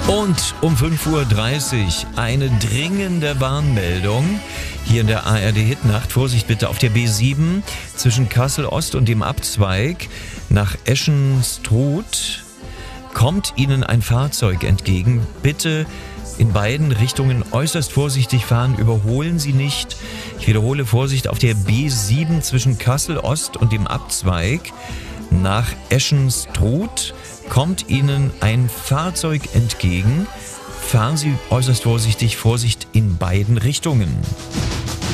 Und um 5:30 Uhr eine dringende Warnmeldung hier in der ARD Hitnacht. Vorsicht bitte auf der B7 zwischen Kassel Ost und dem Abzweig nach Eschenstruth kommt Ihnen ein Fahrzeug entgegen. Bitte in beiden Richtungen äußerst vorsichtig fahren, überholen Sie nicht. Ich wiederhole, Vorsicht auf der B7 zwischen Kassel Ost und dem Abzweig nach Eschenstruth kommt Ihnen ein Fahrzeug entgegen. Fahren Sie äußerst vorsichtig, Vorsicht in beiden Richtungen.